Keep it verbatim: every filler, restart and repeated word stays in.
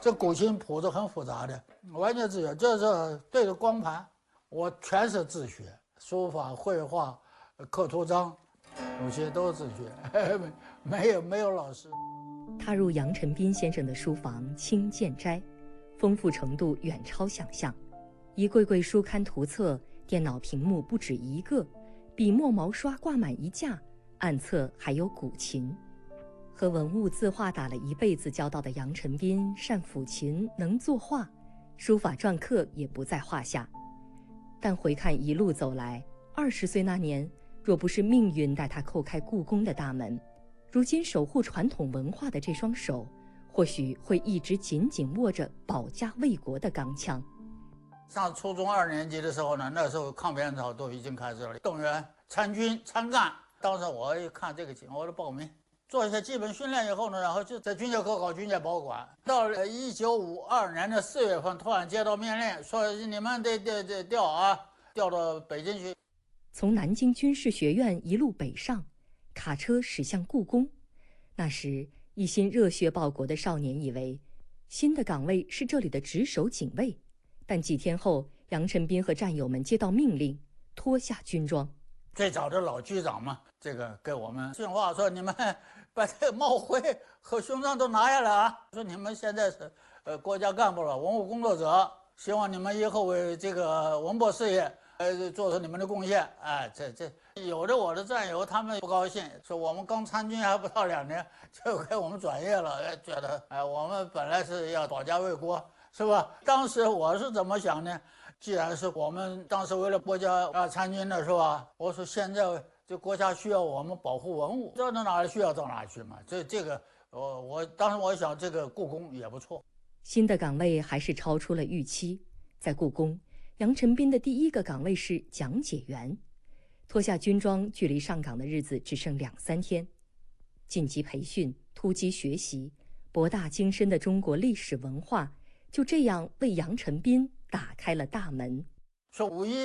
这古琴谱子很复杂的，完全自学。这是对着光盘，我全是自学，书法、绘画、刻图章，有些都自学，没有没有老师。 踏入杨晨斌先生的书房清鉴斋，丰富程度远超想象。一柜柜书刊图册，电脑屏幕不止一个，笔墨毛刷挂满一架，案册还有古琴。和文物字画打了一辈子交道的杨晨斌善抚琴，能作画，书法篆刻也不在话下。但回看一路走来，二十岁那年，若不是命运带他叩开故宫的大门，如今守护传统文化的这双手，或许会一直紧紧握着保家卫国的钢枪。 上初中二年级的时候呢，那时候抗美援朝都已经开始了，动员参军参干。当时我一看这个情况，我就报名。做一些基本训练以后呢，然后就在军械科考军械保管。到了一九五二年的四月份，突然接到命令，说你们得得得调啊，调到北京去。 从南京军事学院一路北上，卡车驶向故宫。那时，一心热血报国的少年以为，新的岗位是这里的值守警卫。但几天后，杨晨斌和战友们接到命令，脱下军装。 最早的老局长嘛，这个给我们训话说：“你们把这个帽徽和胸章都拿下来啊！说你们现在是呃国家干部了，文物工作者，希望你们以后为这个文博事业呃做出你们的贡献。”哎，这这有的我的战友他们不高兴，说我们刚参军还不到两年就给我们转业了，哎，觉得哎我们本来是要保家卫国，是吧？当时我是怎么想呢？既然是我们当时为了国家啊参军的是吧？我说现在这国家需要我们保护文物，这到哪里需要到哪里去嘛。这这个我我当时我想这个故宫也不错。 新的岗位还是超出了预期，在故宫，杨晨斌的第一个岗位是讲解员。脱下军装，距离上岗的日子只剩两三天。晋级培训，突击学习，博大精深的中国历史文化，就这样为杨晨斌打开了大门。 说五一